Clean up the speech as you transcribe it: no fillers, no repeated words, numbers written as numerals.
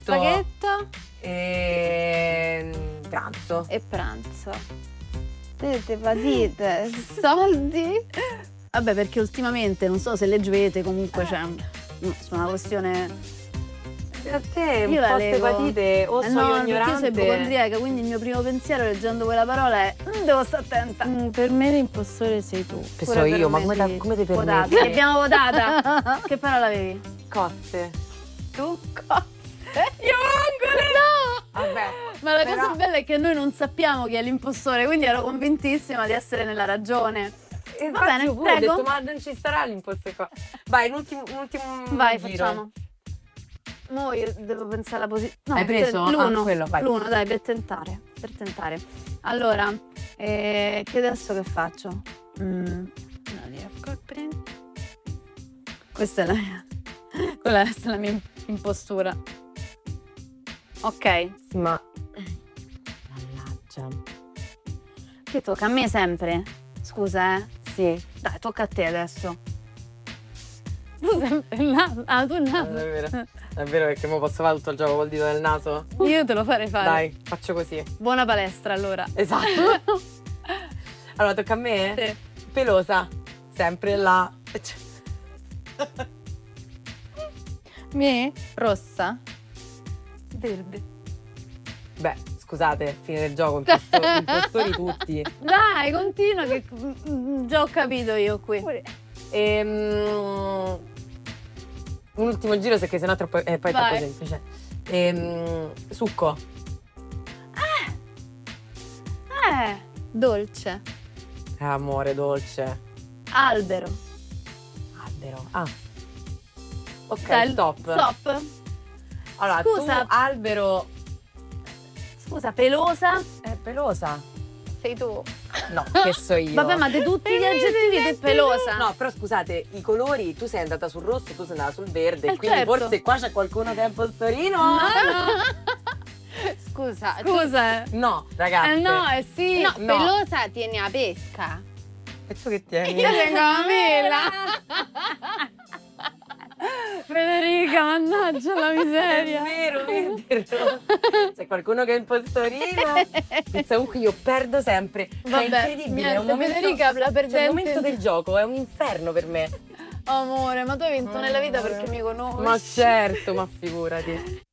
Spaghetto e pranzo. e pranzo. Dite, patite, soldi. Vabbè, perché ultimamente, non so se leggete, comunque c'è su una questione. A te un Io po' la ste leggo. patite o sono No, perché io sono ignorante. ipocondriaca, quindi il mio primo pensiero leggendo quella parola è devo stare attenta. Per me l'impostore sei tu. Che Pure so per io, ma me, come, sì. come ti Votata. permetti? L'abbiamo votata. Che parola avevi? Cotte. Tu? Io ancora no! Vabbè. Ma la però- cosa bella è che noi non sappiamo chi è l'impostore, quindi ero convintissima di essere nella ragione. Infatti bene, io pure ho prego. detto, ma non ci sarà l'impostore qua. Vai, un ultimo Vai, giro. facciamo. Mo io devo pensare alla posizione. No, Hai preso? l'uno. Ah, quello, vai. L'uno, dai, per tentare. Per tentare. Allora, che adesso che faccio? Questa è la mia. Questa è la mia impostura. Ok. Sì, ma... Mannaggia. Che tocca a me sempre? Scusa, Sì. Dai, tocca a te adesso. Tu sempre il naso. Ah, tu il naso. È vero perché mo posso fare tutto il gioco col dito nel naso? Io te lo farei fare. Dai, faccio così. Buona palestra allora. Esatto. Allora, tocca a me? Sì. Pelosa. Sempre là. Me? Rossa? Verde. Beh, scusate, fine del gioco, impostori tutti. Dai, continua che già ho capito io qui. Un ultimo giro perché sennò è troppo, poi è Vai. troppo semplice. Succo. Dolce. Amore dolce. Albero. Albero. Ah. Ok, Dai, stop. Stop. Allora, Scusa. tu albero Scusa, pelosa. è pelosa. Sei tu. No, che so io. Vabbè, ma di tutti gli aggettivi te pelosa. No, però scusate, i colori, tu sei andata sul rosso, tu sei andata sul verde, quindi certo. forse qua c'è qualcuno che è impostorino. No. Scusa. Scusa. No, ragazzi. No, sì. No, No. pelosa tieni a pesca. E tu che tieni? Io tengo la mela. Federica, mannaggia la miseria. È vero, vedi? C'è qualcuno che è impostorino. Pensa, comunque io perdo sempre. Vabbè, è incredibile, è un niente, momento, Federica, la cioè, perdente. il momento del gioco è un inferno per me. Amore, ma tu hai vinto nella vita perché mi conosci. Ma certo, ma figurati.